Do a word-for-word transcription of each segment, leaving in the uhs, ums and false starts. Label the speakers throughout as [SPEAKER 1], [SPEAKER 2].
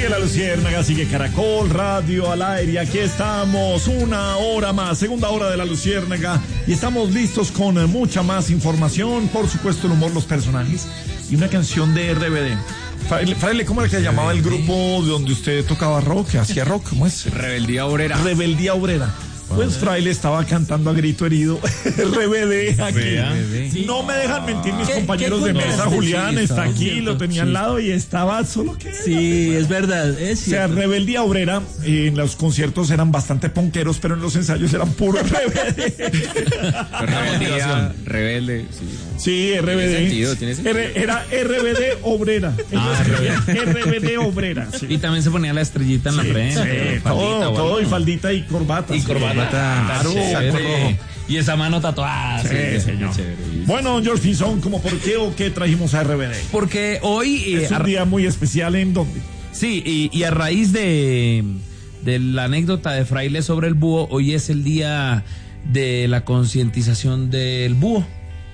[SPEAKER 1] Sigue La Luciérnaga, sigue Caracol Radio al aire. Aquí estamos, una hora más, segunda hora de La Luciérnaga. Y estamos listos con mucha más información. Por supuesto, el humor, los personajes y una canción de R B D. Fraile, Fraile, ¿cómo era que se llamaba el grupo donde usted tocaba rock, que hacía rock? ¿Cómo es?
[SPEAKER 2] Rebeldía Obrera.
[SPEAKER 1] Rebeldía Obrera. Pues Fraile estaba cantando a grito herido R B D aquí. Sí. No me dejan mentir mis compañeros de mesa. Julián está aquí, lo tenía al lado y estaba solo que...
[SPEAKER 3] Sí, es verdad, es cierto.
[SPEAKER 1] O sea, Rebeldía Obrera, eh, en los conciertos eran bastante ponqueros, pero en los ensayos eran puro R B D.
[SPEAKER 2] Rebeldía, rebelde, sí.
[SPEAKER 1] Sí, R B D.
[SPEAKER 2] ¿Tiene sentido? ¿Tiene sentido?
[SPEAKER 1] R- era R B D Obrera.
[SPEAKER 3] Ah,
[SPEAKER 1] R B D Obrera. Sí.
[SPEAKER 3] Y también se ponía la estrellita en
[SPEAKER 1] Sí,
[SPEAKER 3] la frente.
[SPEAKER 1] sí, todo, todo, y faldita y corbata.
[SPEAKER 3] Y
[SPEAKER 1] sí.
[SPEAKER 3] corbata.
[SPEAKER 1] Claro,
[SPEAKER 3] Chévere.
[SPEAKER 1] saco rojo.
[SPEAKER 3] Y esa mano tatuada.
[SPEAKER 1] Sí,
[SPEAKER 3] sí,
[SPEAKER 1] señor.
[SPEAKER 3] chévere.
[SPEAKER 1] Bueno, George Pinzón, ¿cómo por qué o qué trajimos a R B D?
[SPEAKER 3] Porque hoy... eh,
[SPEAKER 1] Es un
[SPEAKER 3] a-
[SPEAKER 1] día muy especial, ¿en dónde?
[SPEAKER 3] Sí, y, y a raíz de, de la anécdota de Fraile sobre el búho, hoy es el día de la concientización del búho.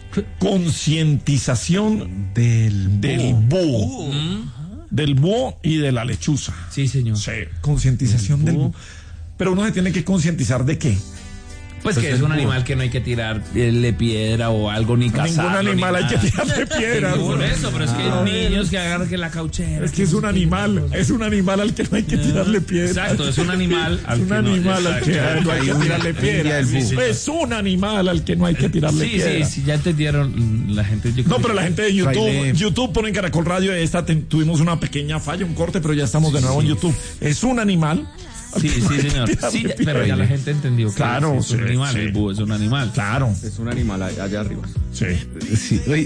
[SPEAKER 1] Concientización
[SPEAKER 4] Del
[SPEAKER 1] del búho. Del búho y de la lechuza.
[SPEAKER 3] Sí, señor.
[SPEAKER 1] Sí, concientización del búho. Pero uno se tiene que concientizar de qué.
[SPEAKER 3] Pues,
[SPEAKER 1] Pues
[SPEAKER 3] que es
[SPEAKER 1] el
[SPEAKER 3] un
[SPEAKER 1] búho.
[SPEAKER 3] animal que no hay que tirarle piedra o algo, ni cazarlo.
[SPEAKER 1] Ningún animal
[SPEAKER 3] ni
[SPEAKER 1] hay que
[SPEAKER 3] nada.
[SPEAKER 1] tirarle piedras.
[SPEAKER 3] Sí, por eso, pero es que
[SPEAKER 1] Ah.
[SPEAKER 3] hay niños que agarran que la cauchera.
[SPEAKER 1] Es que es un animal, es un animal al que no hay que tirarle piedras.
[SPEAKER 3] Exacto, es un animal al
[SPEAKER 1] Es un
[SPEAKER 3] que no-
[SPEAKER 1] animal al que
[SPEAKER 3] exacto.
[SPEAKER 1] no hay que tirarle piedras.
[SPEAKER 4] del búho.
[SPEAKER 1] Es un animal al que no hay que tirarle
[SPEAKER 3] Sí,
[SPEAKER 1] piedras.
[SPEAKER 3] sí, sí, ya entendieron la gente. yo creo
[SPEAKER 1] No,
[SPEAKER 3] que-
[SPEAKER 1] pero la gente de YouTube,
[SPEAKER 4] Fraile.
[SPEAKER 1] YouTube pone en Caracol Radio, esta ten- tuvimos una pequeña falla, un corte, pero ya estamos de nuevo en YouTube. Es un animal.
[SPEAKER 3] Sí, sí, señor. Sí, ya- pero ya la gente entendió que
[SPEAKER 1] Claro,
[SPEAKER 3] es un
[SPEAKER 1] sí,
[SPEAKER 3] animal,
[SPEAKER 1] sí.
[SPEAKER 3] el búho es un animal.
[SPEAKER 1] Claro,
[SPEAKER 2] Es un animal allá allá arriba.
[SPEAKER 1] sí.
[SPEAKER 4] Sí, oye,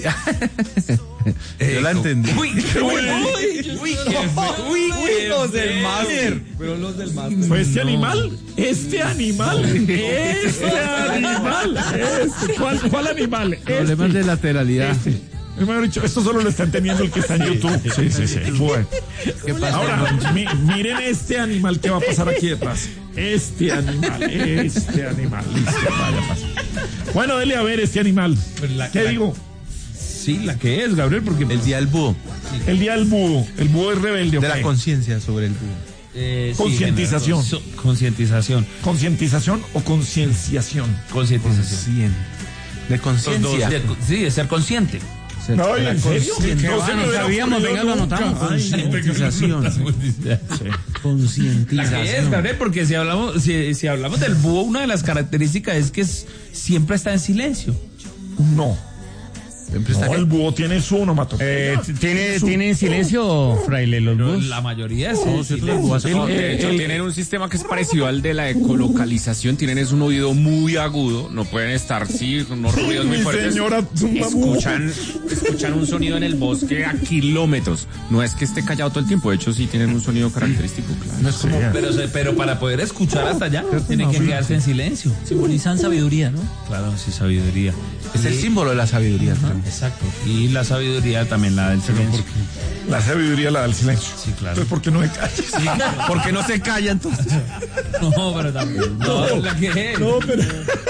[SPEAKER 4] yo la entendí.
[SPEAKER 3] Uy, uy, uy, uy, qué feo. Uy, qué
[SPEAKER 2] Los del
[SPEAKER 3] feo.
[SPEAKER 2] máster. Pero los del máster.
[SPEAKER 1] Pues este animal, este animal, este animal, este, ¿cuál, cuál animal?
[SPEAKER 4] Problemas
[SPEAKER 1] Este.
[SPEAKER 4] de lateralidad.
[SPEAKER 1] Mejor dicho, esto solo lo está entendiendo el que está en YouTube. Sí, sí, sí. Bueno.
[SPEAKER 4] ¿Qué pasa?
[SPEAKER 1] Ahora, mi- miren este animal que va a pasar aquí detrás. Este animal, este animal. Listo, vaya, pasa. Bueno, dele a ver este animal.
[SPEAKER 3] Pues la-
[SPEAKER 1] ¿Qué
[SPEAKER 3] la-
[SPEAKER 1] digo?
[SPEAKER 3] Sí, la que es, Gabriel, porque
[SPEAKER 4] El día del búho,
[SPEAKER 1] El día del búho. El búho es rebelde.
[SPEAKER 4] de
[SPEAKER 1] ¿ok?
[SPEAKER 4] la conciencia sobre el búho.
[SPEAKER 3] Eh, sí,
[SPEAKER 1] Concientización.
[SPEAKER 3] general, con- Concientización.
[SPEAKER 1] ¿Concientización o concienciación?
[SPEAKER 3] Concientización.
[SPEAKER 4] Cien. De conciencia.
[SPEAKER 3] De- Sí, de ser consciente.
[SPEAKER 4] Ser-
[SPEAKER 1] No,
[SPEAKER 4] la
[SPEAKER 1] ¿en serio?
[SPEAKER 4] consciencia.
[SPEAKER 1] No se me hubiera
[SPEAKER 3] sabíamos,
[SPEAKER 1] ocurrido
[SPEAKER 3] venga, lo
[SPEAKER 1] nunca.
[SPEAKER 3] anotamos.
[SPEAKER 1] Ay, no.
[SPEAKER 4] Concientización.
[SPEAKER 3] La
[SPEAKER 4] Concientización.
[SPEAKER 3] que es, Gabriel, porque si hablamos, si, si hablamos del búho, una de las características es que es- siempre está en silencio.
[SPEAKER 1] No.
[SPEAKER 4] Siempre está
[SPEAKER 1] No,
[SPEAKER 4] aquí.
[SPEAKER 1] el búho tiene su onomatopeya.
[SPEAKER 5] Eh, ¿tiene,
[SPEAKER 1] Su-
[SPEAKER 5] ¿Tiene en silencio, Fraile, los
[SPEAKER 3] Pero
[SPEAKER 5] búhos?
[SPEAKER 3] la mayoría es
[SPEAKER 4] No,
[SPEAKER 3] en
[SPEAKER 4] cierto,
[SPEAKER 3] silencio.
[SPEAKER 4] los búhos hacen-
[SPEAKER 2] No, de hecho, tienen un sistema que es parecido al de la ecolocalización. Tienen es un oído muy agudo. No pueden estar, sí, con unos ruidos muy
[SPEAKER 1] Mi
[SPEAKER 2] fuertes.
[SPEAKER 1] señora, es un babú.
[SPEAKER 2] Escuchan, escuchan un sonido en el bosque a kilómetros. No es que esté callado todo el tiempo. De hecho, sí tienen un sonido característico, claro.
[SPEAKER 1] No es como-
[SPEAKER 3] Pero, se- pero para poder escuchar hasta allá, tiene que quedarse en silencio.
[SPEAKER 6] Simbolizan sabiduría, ¿no?
[SPEAKER 3] Claro, sí, sabiduría.
[SPEAKER 4] Es el
[SPEAKER 3] Y-
[SPEAKER 4] símbolo de la sabiduría.
[SPEAKER 3] Exacto. Y la sabiduría también la del silencio.
[SPEAKER 1] La sabiduría la del silencio.
[SPEAKER 3] Sí, claro.
[SPEAKER 1] Entonces, ¿por qué no me callas?
[SPEAKER 2] ¿Por qué no se calla entonces?
[SPEAKER 3] No, pero también. No, la que es.
[SPEAKER 1] No, pero.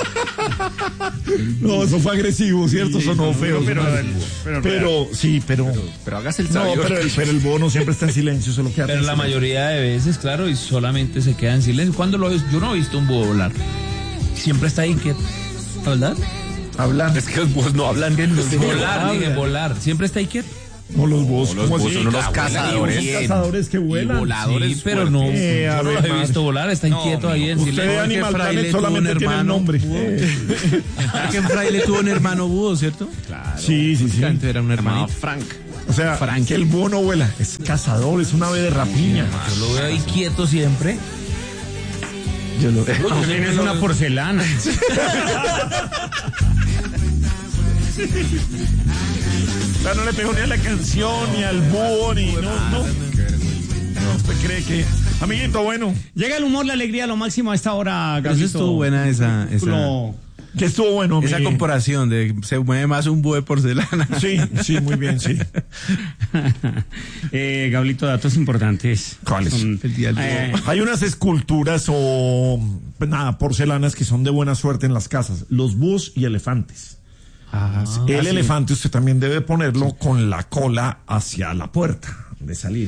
[SPEAKER 1] No, eso fue agresivo, ¿cierto? Sonó feo.
[SPEAKER 5] pero-
[SPEAKER 1] sonó-
[SPEAKER 5] pero-
[SPEAKER 1] pero, sí, pero.
[SPEAKER 2] Pero hágase el
[SPEAKER 1] No,
[SPEAKER 2] sabio.
[SPEAKER 1] pero el, pero el búho no siempre está en silencio, solo queda.
[SPEAKER 3] Pero la mayoría de veces, claro, y solamente se queda en silencio. ¿Cuándo lo ves? Yo no he visto un búho volar. Siempre está ahí quieto. ¿Verdad?
[SPEAKER 1] Hablar.
[SPEAKER 2] Es que los búhos no hablan.
[SPEAKER 3] Volar, dije, volar. Siempre está ahí quieto.
[SPEAKER 1] No, los búhos.
[SPEAKER 2] Los
[SPEAKER 1] ¿cómo
[SPEAKER 2] búhos
[SPEAKER 1] así?
[SPEAKER 2] son unos
[SPEAKER 1] Ah,
[SPEAKER 2] cazadores.
[SPEAKER 1] Unos cazadores que vuelan.
[SPEAKER 2] voladores
[SPEAKER 3] Sí, pero no,
[SPEAKER 1] Eh,
[SPEAKER 3] yo no
[SPEAKER 1] Ave
[SPEAKER 3] los he
[SPEAKER 1] María.
[SPEAKER 3] visto volar. Está inquieto ahí en
[SPEAKER 1] Usted de
[SPEAKER 3] silencio.
[SPEAKER 1] Animal
[SPEAKER 4] Fraile
[SPEAKER 1] Planet
[SPEAKER 4] tuvo un
[SPEAKER 1] solamente tiene el
[SPEAKER 4] hermano.
[SPEAKER 1] nombre. Eh,
[SPEAKER 4] Que Fraile tuvo un hermano búho, ¿cierto?
[SPEAKER 1] Sí, sí, sí.
[SPEAKER 4] Antes era un
[SPEAKER 2] Llamado
[SPEAKER 4] hermanito.
[SPEAKER 2] Frank.
[SPEAKER 1] O sea, que el búho no vuela. Es cazador, es un ave de rapiña.
[SPEAKER 3] Yo lo veo ahí quieto siempre.
[SPEAKER 4] Yo lo
[SPEAKER 5] También es una porcelana.
[SPEAKER 1] O sea, no le pegó ni a la canción, ni al búho, ni. No, no. No, usted cree que. Amiguito, bueno.
[SPEAKER 5] Llega el humor, la alegría, lo máximo a esta hora,
[SPEAKER 4] Eso
[SPEAKER 5] Gabito.
[SPEAKER 4] estuvo buena esa, esa,
[SPEAKER 5] Lo-
[SPEAKER 1] Que estuvo bueno,
[SPEAKER 4] esa
[SPEAKER 1] mi-
[SPEAKER 4] comparación de se mueve más un búho de porcelana.
[SPEAKER 1] Sí, sí, muy bien, sí.
[SPEAKER 5] eh, Gablito, datos importantes.
[SPEAKER 1] ¿Cuáles?
[SPEAKER 5] Son-
[SPEAKER 4] El día del búho.
[SPEAKER 5] eh,
[SPEAKER 1] Hay unas esculturas o pues nada, porcelanas que son de buena suerte en las casas. Los búhos y elefantes.
[SPEAKER 4] Ah, sí.
[SPEAKER 1] El elefante usted también debe ponerlo con la cola hacia la puerta de salida.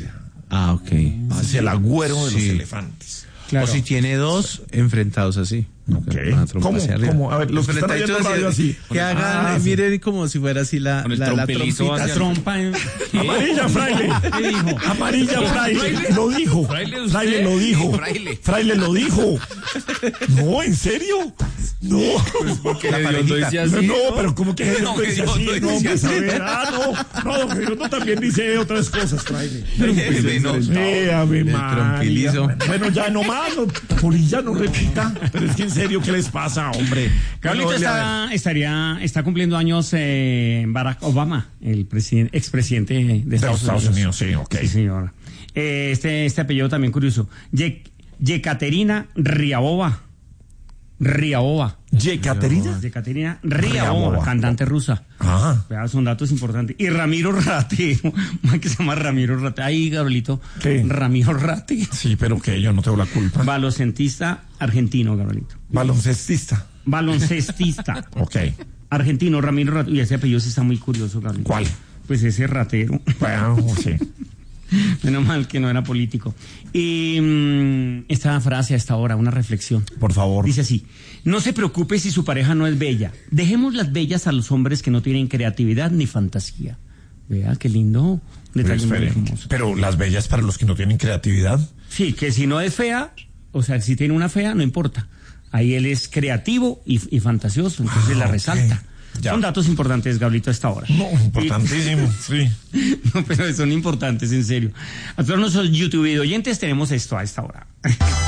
[SPEAKER 4] Ah, ok.
[SPEAKER 1] Es el agüero de
[SPEAKER 4] Sí.
[SPEAKER 1] los elefantes.
[SPEAKER 5] Claro.
[SPEAKER 4] O si tiene dos enfrentados así.
[SPEAKER 1] Ok.
[SPEAKER 4] Una trompa
[SPEAKER 1] ¿Cómo?
[SPEAKER 4] hacia arriba.
[SPEAKER 1] ¿Cómo? A ver, los que están oyendo el radio así.
[SPEAKER 4] Que hagan,
[SPEAKER 1] Ah, sí.
[SPEAKER 4] miren como si fuera así la,
[SPEAKER 2] Con el
[SPEAKER 4] la, la
[SPEAKER 2] trompelizo
[SPEAKER 4] trompita.
[SPEAKER 2] hacia-
[SPEAKER 5] Trompa en...
[SPEAKER 1] Amarilla, fraile.
[SPEAKER 5] ¿Qué dijo?
[SPEAKER 1] Amarilla, fraile. Lo dijo.
[SPEAKER 2] Fraile, usted.
[SPEAKER 1] Fraile lo dijo.
[SPEAKER 2] Fraile.
[SPEAKER 1] Fraile lo dijo. No, ¿en serio? No.
[SPEAKER 2] Porque
[SPEAKER 4] La
[SPEAKER 2] Dios lo
[SPEAKER 4] parejita.
[SPEAKER 2] dice así.
[SPEAKER 1] No, pero como que
[SPEAKER 2] No,
[SPEAKER 1] no, dice
[SPEAKER 2] Dios
[SPEAKER 1] así,
[SPEAKER 2] lo
[SPEAKER 1] no,
[SPEAKER 2] dice
[SPEAKER 1] pues a
[SPEAKER 2] así.
[SPEAKER 1] ver, ah, no, no, don Gediondo también dice otras cosas, fraile.
[SPEAKER 4] No,
[SPEAKER 1] Sí, ave
[SPEAKER 4] el
[SPEAKER 1] María.
[SPEAKER 4] trompilizo.
[SPEAKER 1] Bueno, ya no más, no, Polilla no repita. Pero es que en serio, ¿qué les pasa, hombre?
[SPEAKER 5] Carlito
[SPEAKER 1] Bueno, ya-
[SPEAKER 5] está, estaría, está cumpliendo años eh, Barack Obama, el presidente, expresidente de
[SPEAKER 1] de
[SPEAKER 5] Estados,
[SPEAKER 1] los Estados Unidos, sí, ok.
[SPEAKER 5] Sí, señora. Eh, este, este apellido también curioso. Ye- Yekaterina Ryabova. Ryabova.
[SPEAKER 1] ¿Yekaterina?
[SPEAKER 5] Yekaterina
[SPEAKER 1] Ryabova.
[SPEAKER 5] Ryabova, cantante rusa.
[SPEAKER 1] Ah.
[SPEAKER 5] Vea, son datos importantes. Y Ramiro Ratero, que se llama Ramiro Ratero. Ahí, Gabrielito.
[SPEAKER 1] ¿Qué?
[SPEAKER 5] Ramiro Ratero.
[SPEAKER 1] Sí, pero que yo no tengo la culpa.
[SPEAKER 5] Baloncestista argentino, Gabrielito.
[SPEAKER 1] Baloncestista.
[SPEAKER 5] Baloncestista.
[SPEAKER 1] Ok.
[SPEAKER 5] Argentino, Ramiro Ratero. Y ese apellido sí está muy curioso, Gabrielito.
[SPEAKER 1] ¿Cuál?
[SPEAKER 5] Pues ese Ratero.
[SPEAKER 1] Bueno, sí.
[SPEAKER 5] Menos mal que no era político. Y mm, esta frase a esta hora, una reflexión.
[SPEAKER 1] Por favor.
[SPEAKER 5] Dice así: no se preocupe si su pareja no es bella. Dejemos las bellas a los hombres que no tienen creatividad ni fantasía. Vea, qué lindo. Detalle muy
[SPEAKER 1] Espere,
[SPEAKER 5] hermoso.
[SPEAKER 1] pero las bellas para los que no tienen creatividad.
[SPEAKER 5] Sí, que si no es fea, o sea, si tiene una fea, no importa. Ahí él es creativo y, y fantasioso, entonces
[SPEAKER 1] Ah,
[SPEAKER 5] la
[SPEAKER 1] ok.
[SPEAKER 5] resalta.
[SPEAKER 1] Ya.
[SPEAKER 5] Son datos importantes, Gablito, a esta hora.
[SPEAKER 1] No, importantísimo, sí.
[SPEAKER 5] No, pero son importantes, en serio. A todos nuestros YouTube oyentes tenemos esto a esta hora.